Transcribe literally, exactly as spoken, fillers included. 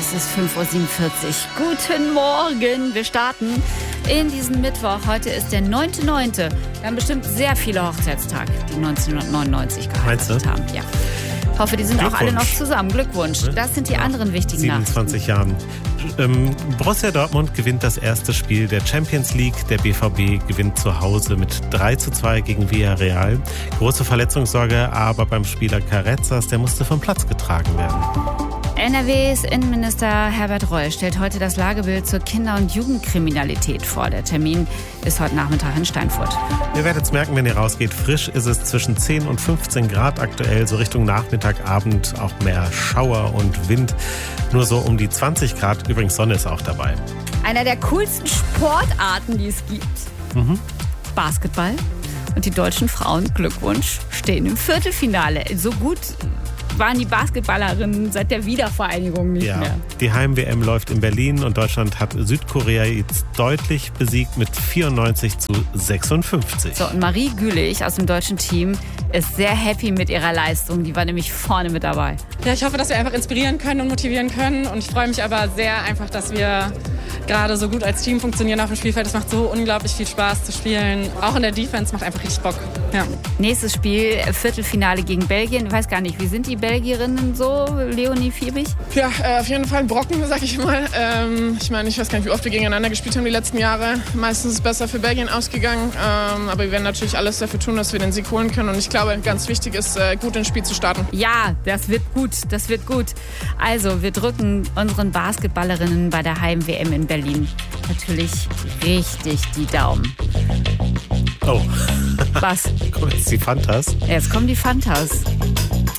Es ist fünf Uhr siebenundvierzig. Guten Morgen. Wir starten in diesen Mittwoch. Heute ist der neunter neunter Wir haben bestimmt sehr viele Hochzeitstage, die neunzehnhundertneunundneunzig geheiratet haben. Ja. Ich hoffe, die sind auch alle noch zusammen. Glückwunsch. Das sind die anderen wichtigen siebenundzwanzig Nachrichten. Jahren. Ähm, Borussia Dortmund gewinnt das erste Spiel der Champions League. Der B V B gewinnt zu Hause mit drei zu zwei gegen Villarreal. Große Verletzungssorge aber beim Spieler Carezas, der musste vom Platz getragen werden. N R Ws Innenminister Herbert Reul stellt heute das Lagebild zur Kinder- und Jugendkriminalität vor. Der Termin ist heute Nachmittag in Steinfurt. Ihr werdet es merken, wenn ihr rausgeht. Frisch ist es zwischen zehn und fünfzehn Grad aktuell. So Richtung Nachmittag, Abend auch mehr Schauer und Wind. Nur so um die zwanzig Grad. Übrigens, Sonne ist auch dabei. Einer der coolsten Sportarten, die es gibt. Mhm. Basketball. Und die deutschen Frauen, Glückwunsch, stehen im Viertelfinale. So gut waren die Basketballerinnen seit der Wiedervereinigung nicht ja, mehr. Die Heim-W M läuft in Berlin und Deutschland hat Südkorea jetzt deutlich besiegt mit vierundneunzig zu sechsundfünfzig. So, und Marie Gülich aus dem deutschen Team ist sehr happy mit ihrer Leistung. Die war nämlich vorne mit dabei. Ja, ich hoffe, dass wir einfach inspirieren können und motivieren können. Und ich freue mich aber sehr einfach, dass wir gerade so gut als Team funktionieren auf dem Spielfeld. Es macht so unglaublich viel Spaß zu spielen. Auch in der Defense macht einfach richtig Bock. Ja. Nächstes Spiel, Viertelfinale gegen Belgien. Ich weiß gar nicht, wie sind die Belgierinnen so, Leonie Fiebig? Ja, äh, auf jeden Fall ein Brocken, sag ich mal. Ähm, ich meine, ich weiß gar nicht, wie oft wir gegeneinander gespielt haben die letzten Jahre. Meistens ist es besser für Belgien ausgegangen. Ähm, aber wir werden natürlich alles dafür tun, dass wir den Sieg holen können. Und ich glaube, ganz wichtig ist, äh, gut ins Spiel zu starten. Ja, das wird gut, das wird gut. Also, wir drücken unseren Basketballerinnen bei der Heim-W M in Berlin natürlich richtig die Daumen. Oh. Was? Kommen jetzt die Fantas? Jetzt kommen die Fantas.